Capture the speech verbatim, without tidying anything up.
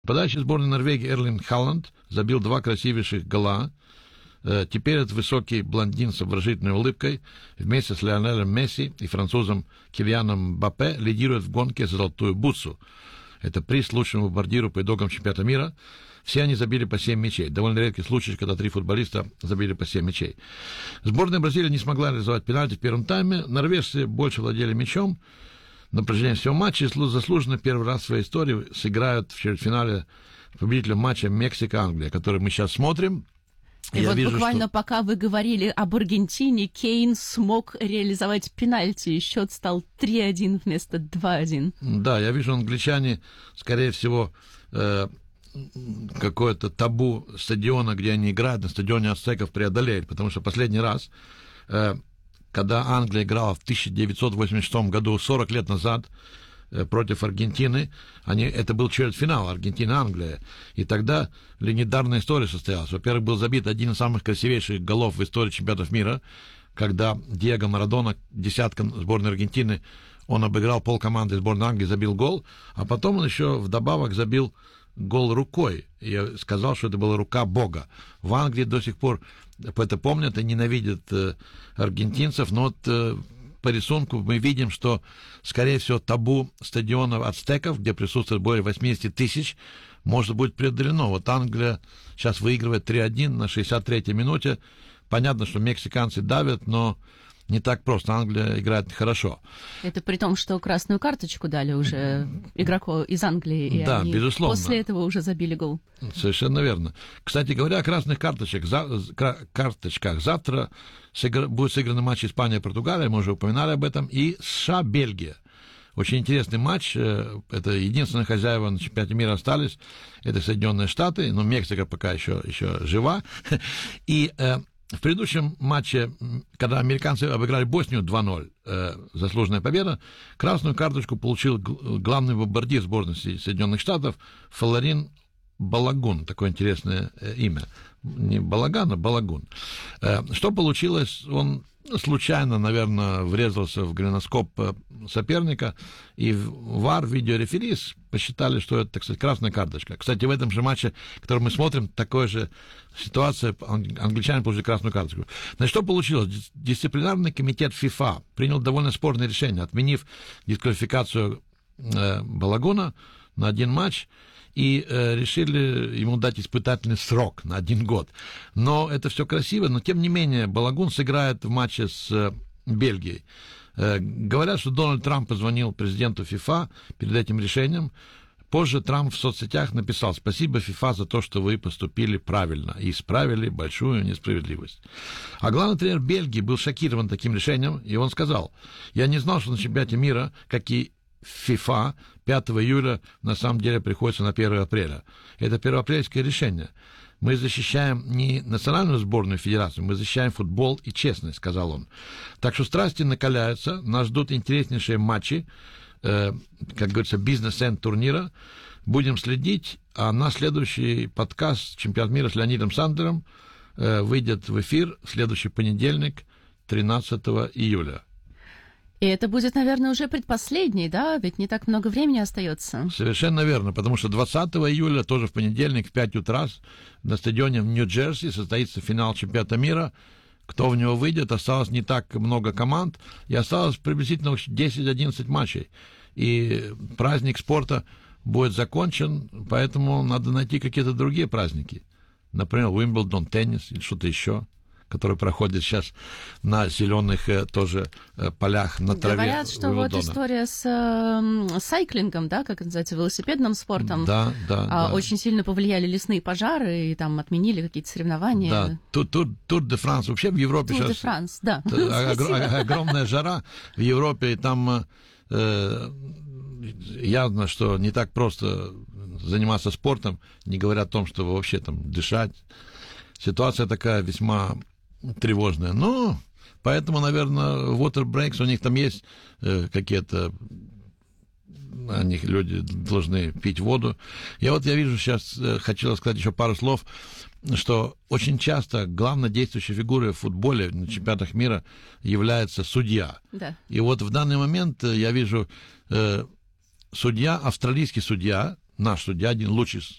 Подача сборной Норвегии Эрлинг Халланд забил два красивейших гола. Теперь этот высокий блондин с обворожительной улыбкой вместе с Лионелем Месси и французом Килианом Мбаппе лидирует в гонке за золотую бутсу. Это приз лучшему бомбардиру по итогам чемпионата мира. Все они забили по семь мячей. Довольно редкий случай, когда три футболиста забили по семь мячей. Сборная Бразилии не смогла реализовать пенальти в первом тайме. Норвежцы больше владели мячом. На протяжении всего матча заслуженно первый раз в своей истории сыграют в четвертьфинале победителем матча Мексика-Англия, который мы сейчас смотрим. И Я вот вижу, буквально что... пока вы говорили об Аргентине, Кейн смог реализовать пенальти, и счет стал три один вместо два один. Да, я вижу, англичане, скорее всего, э, какое-то табу стадиона, где они играют, на стадионе ацтеков преодолеют, потому что последний раз, э, когда Англия играла в тысяча девятьсот восемьдесят шестом году, сорок лет назад, против Аргентины, они, это был четвертьфинал Аргентина-Англия, и тогда легендарная история состоялась. Во-первых, был забит один из самых красивейших голов в истории чемпионатов мира, когда Диего Марадона, десятка сборной Аргентины, он обыграл полкоманды сборной Англии, забил гол, а потом он еще вдобавок забил гол рукой. Я сказал, что это была рука Бога. В Англии до сих пор это помнят и ненавидят э, аргентинцев, но вот э, по рисунку мы видим, что, скорее всего, табу стадиона ацтеков, где присутствует более восемьдесят тысяч, может быть преодолено. Вот Англия сейчас выигрывает три один на шестьдесят третьей минуте. Понятно, что мексиканцы давят, но не так просто. Англия играет хорошо. Это при том, что красную карточку дали уже игроку из Англии, и да, они безусловно. После этого уже забили гол. Совершенно верно. Кстати говоря, о красных карточках. За, карточках. Завтра сыгр, будет сыгран матч Испания-Португалия, мы уже упоминали об этом, и США-Бельгия. Очень интересный матч. Это единственные хозяева на чемпионате мира остались. Это Соединенные Штаты, но Мексика пока еще, еще жива. И в предыдущем матче, когда американцы обыграли Боснию два ноль, э, заслуженная победа, красную карточку получил главный бомбардир сборной Соединенных Штатов Флорин Балагун. Такое интересное э, имя. Не Балаган, а Балагун. Э, что получилось? Он случайно, наверное, врезался в голеноскоп соперника, и ВАР, видеореферис, посчитали, что это, так сказать, красная карточка. Кстати, в этом же матче, который мы смотрим, такая же ситуация, англичане получили красную карточку. Значит, что получилось? Дисциплинарный комитет ФИФА принял довольно спорное решение, отменив дисквалификацию э, Балагуна на один матч, и э, решили ему дать испытательный срок на один год. Но это все красиво, но тем не менее Балагун сыграет в матче с э, Бельгией. Э, говорят, что Дональд Трамп позвонил президенту ФИФА перед этим решением. Позже Трамп в соцсетях написал: «Спасибо, ФИФА, за то, что вы поступили правильно и исправили большую несправедливость». А главный тренер Бельгии был шокирован таким решением, и он сказал: «Я не знал, что на чемпионате мира, как и ФИФА, пятого июля на самом деле приходится на первое апреля. Это первоапрельское решение. Мы защищаем не национальную сборную федерацию, мы защищаем футбол и честность», — сказал он. Так что страсти накаляются, нас ждут интереснейшие матчи, э, как говорится, бизнес-энд турнира. Будем следить, а на следующий подкаст «Чемпионат мира» с Леонидом Сандером э, выйдет в эфир в следующий понедельник, тринадцатого июля. И это будет, наверное, уже предпоследний, да? Ведь не так много времени остается. Совершенно верно, потому что двадцатого июля, тоже в понедельник, в пять утра, на стадионе в Нью-Джерси состоится финал чемпионата мира. Кто в него выйдет, осталось не так много команд, и осталось приблизительно десять-одиннадцать матчей. И праздник спорта будет закончен, поэтому надо найти какие-то другие праздники. Например, Уимблдон, теннис или что-то еще, который проходит сейчас на зеленых э, тоже э, полях на траве. Говорят, что вот история с э, сайклингом, да, как это называется, велосипедным спортом, да, да, а, да. очень сильно повлияли лесные пожары, и там отменили какие-то соревнования. Да, Тур, тур, тур де Франс. Вообще в Европе Тур сейчас... де Франс, да. Огромная жара в Европе, и там э, явно, что не так просто заниматься спортом, не говоря о том, что вообще там дышать. Ситуация такая весьма тревожная. Ну, поэтому, наверное, water breaks, у них там есть э, какие-то, они, люди должны пить воду. Я вот, я вижу сейчас, э, хотел сказать еще пару слов, что очень часто главной действующей фигурой в футболе на чемпионатах мира является судья. Да. И вот в данный момент я вижу э, судья, австралийский судья, наш судья, один лучший